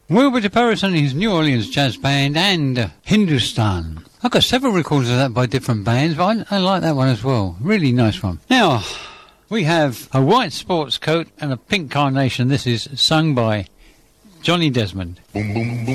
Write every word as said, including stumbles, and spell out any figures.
Wilbur DeParis and his New Orleans Jazz Band and uh, Hindustan. I've got several recordings of that by different bands, but I, I like that one as well. Really nice one. Now, we have a white sports coat and a pink carnation. This is sung by Johnny Desmond. Boom, boom, boom.